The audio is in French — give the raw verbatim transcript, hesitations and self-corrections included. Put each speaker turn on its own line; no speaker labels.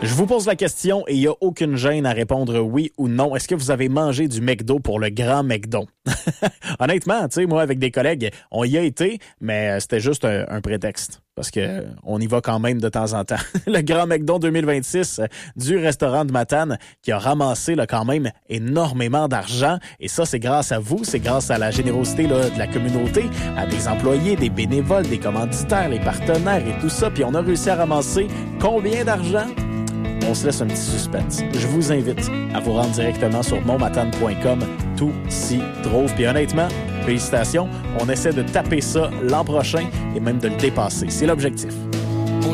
Je vous pose la question et il n'y a aucune gêne à répondre oui ou non. Est-ce que vous avez mangé du McDo pour le grand McDo? Honnêtement, tu sais, moi, avec des collègues, on y a été, mais c'était juste un, un prétexte. Parce que on y va quand même de temps en temps. Le Grand McDo deux mille vingt-six du restaurant de Matane qui a ramassé là, quand même énormément d'argent. Et ça, c'est grâce à vous, c'est grâce à la générosité là, de la communauté, à des employés, des bénévoles, des commanditaires, les partenaires et tout ça. Puis on a réussi à ramasser combien d'argent? On se laisse un petit suspense. Je vous invite à vous rendre directement sur monmatane point com. Tout s'y trouve. Puis honnêtement, félicitations. On essaie de taper ça l'an prochain et même de le dépasser. C'est l'objectif.